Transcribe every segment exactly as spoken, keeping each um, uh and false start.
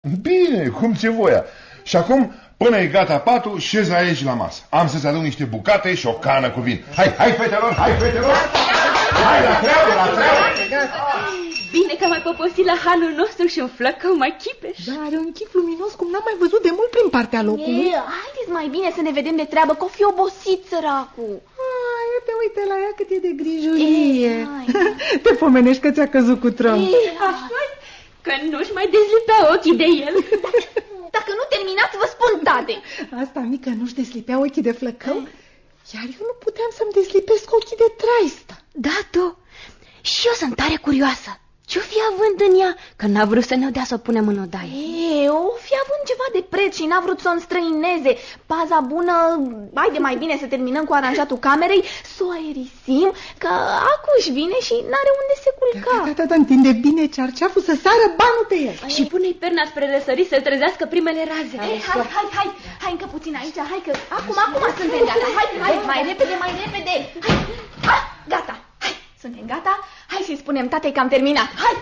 Bine, cum ți-e voia. Și acum, până e gata patul, șezi aici la masă. Am să-ți aduc niște bucate și o cană cu vin. Hai, hai, fetelor, hai, fetelor! Hai, la treabă, la treabă! Bine că am mai poposit la hanul nostru și un flăcău mai chipeș. Da, are un chip luminos cum n-am mai văzut de mult prin partea locului. E, haideți mai bine să ne vedem de treabă, că o fi obosit săracul. Ai, te uite la ea cât e de grijulie. Te pomenești că ți-a căzut cu tron. Așa că nu-și mai dezlipea ochii de el. Dacă nu terminați, vă spun, tate. Asta mică nu-și deslipea ochii de flăcău, iar eu nu puteam să-mi deslipesc ochii de traistă. Da, tu. Și eu sunt tare curioasă. Ce-o fi având în ea, că n-a vrut să ne dea să o punem în odaie? E, o fi având ceva de preț și n-a vrut să o înstrăineze. Paza bună, haide mai bine să terminăm cu aranjatul camerei, să o aerisim, că acuși vine și n-are unde se culca. Da, da, da, întinde bine cearceaful să sară banul pe el. Și pune-i perna spre răsărit să trezească primele raze. Hai, hai, hai, hai, hai încă puțin aici, hai că acum, acum suntem gata. Hai, hai, mai repede, mai repede. Hai, ah, gata, hai, suntem gata. Hai să-i spunem tatei că am terminat. Hai!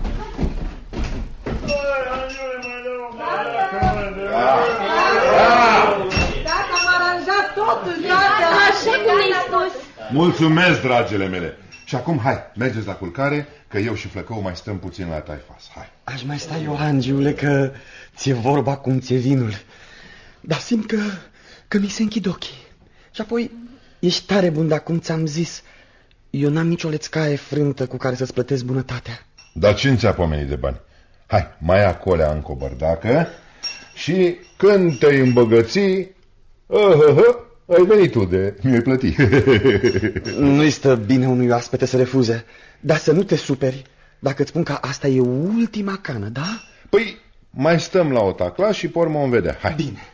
Dacă am aranjat totul, gata. Așa cum mi-ai spus. Mulțumesc, dragele mele. Și acum, hai, mergeți la culcare, că eu și flăcău mai stăm puțin la taifas. Hai. Aș mai sta eu, Angiule, că ți-e vorba cum ți-e vinul. Dar simt că, că mi se închid ochii. Și apoi, ești tare bun, dar cum ți-am zis, eu n-am nicio lețcaie frântă cu care să-ți plătesc bunătatea. Dar cine ți-a pomenit de bani? Hai, mai ia colea în cobărdacă și când te-ai îmbogăți, uh, uh, uh, ai venit tu de mi-ai plăti. Nu-i stă bine unui oaspete să refuze, dar să nu te superi dacă îți spun că asta e ultima cană, da? Păi, mai stăm la o tacla și pe urmă vom vedea. Hai. Bine.